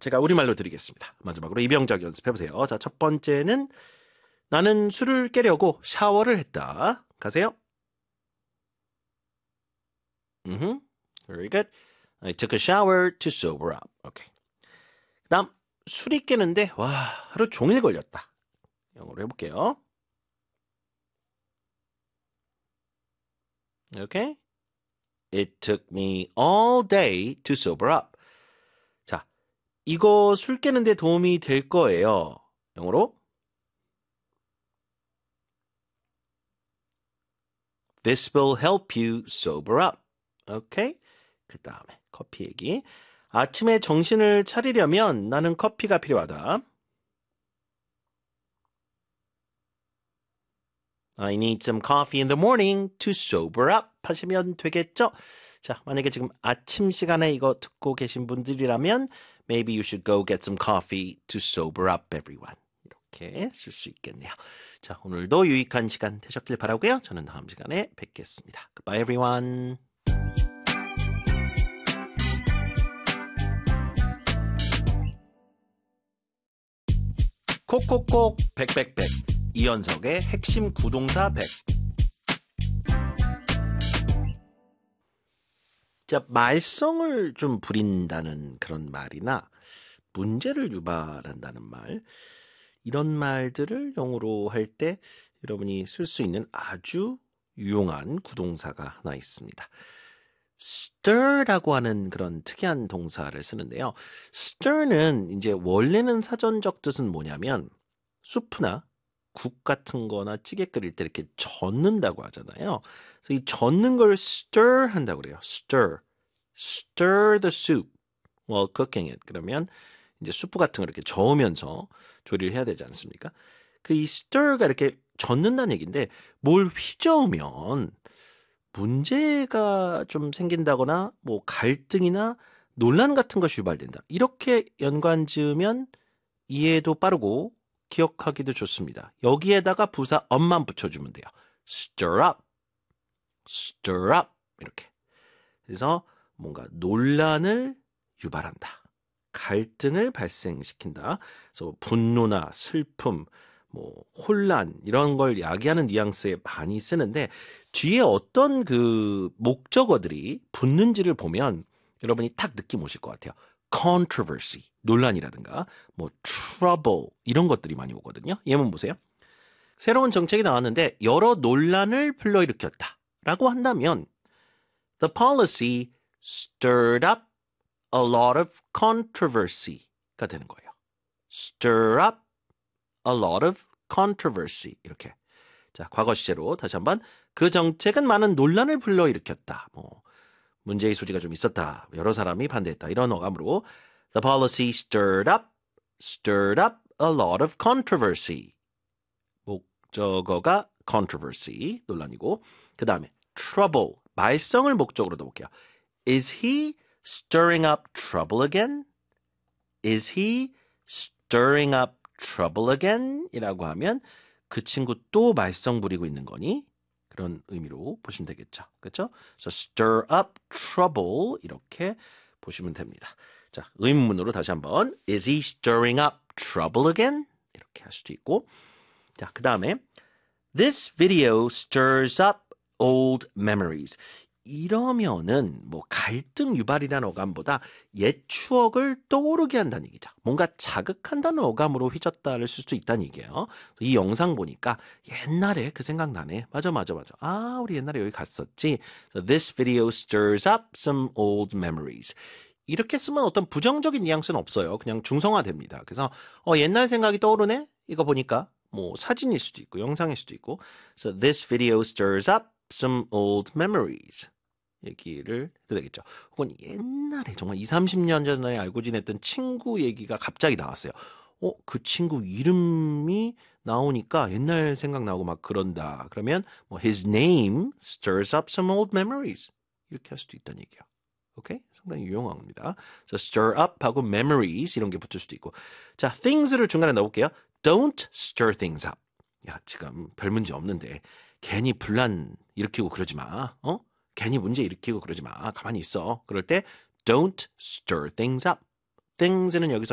제가 우리말로 드리겠습니다. 마지막으로 이병작 연습해보세요. 자, 첫 번째는 나는 술을 깨려고 샤워를 했다. 가세요. Very good. I took a shower to sober up. Okay. 그 다음 술이 깨는데 와 하루 종일 걸렸다. 영어로 해볼게요. Okay. It took me all day to sober up. 자, 이거 술 깨는데 도움이 될 거예요. 영어로 This will help you sober up. Okay? 그 다음에 커피 얘기. 아침에 정신을 차리려면 나는 커피가 필요하다. I need some coffee in the morning to sober up 하시면 되겠죠? 자, 만약에 지금 아침 시간에 이거 듣고 계신 분들이라면 Maybe you should go get some coffee to sober up everyone. 이렇게 쓸 수 있겠네요. 자, 오늘도 유익한 시간 되셨길 바라고요. 저는 다음 시간에 뵙겠습니다. Goodbye everyone. 콕콕콕 백백백 이연석의 핵심 구동사 100. 자, 말썽을 좀 부린다는 그런 말이나 문제를 유발한다는 말, 이런 말들을 영어로 할 때 여러분이 쓸 수 있는 아주 유용한 구동사가 하나 있습니다. stir라고 하는 그런 특이한 동사를 쓰는데요. stir는 이제 원래는 사전적 뜻은 뭐냐면 수프나 국 같은 거나 찌개 끓일 때 이렇게 젓는다고 하잖아요. 그래서 이 젓는 걸 stir 한다고 그래요. stir the soup while cooking it. 그러면 이제 수프 같은 걸 이렇게 저으면서 조리를 해야 되지 않습니까? 그 이 stir가 이렇게 젓는다는 얘기인데 뭘 휘저으면 문제가 좀 생긴다거나 뭐 갈등이나 논란 같은 것이 유발된다. 이렇게 연관 지으면 이해도 빠르고 기억하기도 좋습니다. 여기에다가 부사 up만 붙여주면 돼요. stir up 이렇게. 그래서 뭔가 논란을 유발한다. 갈등을 발생시킨다. 그래서 분노나 슬픔, 뭐 혼란 이런 걸 야기하는 뉘앙스에 많이 쓰는데 뒤에 어떤 그 목적어들이 붙는지를 보면 여러분이 딱 느낌 오실 것 같아요. controversy, 논란이라든가 뭐 trouble 이런 것들이 많이 오거든요. 예문 보세요. 새로운 정책이 나왔는데 여러 논란을 불러일으켰다 라고 한다면 The policy stirred up a lot of controversy가 되는 거예요. Stir up a lot of controversy 이렇게. 자, 과거 시제로 다시 한번 그 정책은 많은 논란을 불러일으켰다. 뭐 문제의 소지가 좀 있었다. 여러 사람이 반대했다. 이런 어감으로 The policy stirred up a lot of controversy. 목적어가 controversy, 논란이고 그 다음에 trouble, 말썽을 목적으로 넣어볼게요. Is he stirring up trouble again? Is he stirring up trouble again? 이라고 하면 그 친구 또 말썽 부리고 있는 거니? 그런 의미로 보시면 되겠죠. 그렇죠? So stir up trouble 이렇게 보시면 됩니다. 자, 의문문으로 다시 한번 Is he stirring up trouble again? 이렇게 할 수도 있고 자, 그 다음에 This video stirs up old memories. 이러면은 뭐 갈등 유발이라는 어감보다 옛 추억을 떠오르게 한다는 얘기죠. 뭔가 자극한다는 어감으로 휘젓다를 쓸 수 있다는 얘기예요. 이 영상 보니까 옛날에 그 생각나네. 맞아. 아, 우리 옛날에 여기 갔었지. So this video stirs up some old memories. 이렇게 쓰면 어떤 부정적인 뉘앙스는 없어요. 그냥 중성화됩니다. 그래서 옛날 생각이 떠오르네? 이거 보니까 뭐 사진일 수도 있고 영상일 수도 있고 So this video stirs up some old memories. 얘기를 해도 되겠죠. 혹은 옛날에 정말 20, 30년 전에 알고 지냈던 친구 얘기가 갑자기 나왔어요. 그 친구 이름이 나오니까 옛날 생각나고 막 그런다. 그러면 뭐 his name stirs up some old memories. 이렇게 할 수도 있다는 얘기예요. 오케이? 상당히 유용합니다. 자, stir up 하고 memories 이런 게 붙을 수도 있고. 자, things를 중간에 넣어볼게요. Don't stir things up. 야, 지금 별 문제 없는데 괜히 분란 일으키고 그러지 마. 괜히 문제 일으키고 그러지 마. 가만히 있어. 그럴 때 don't stir things up. things는 여기서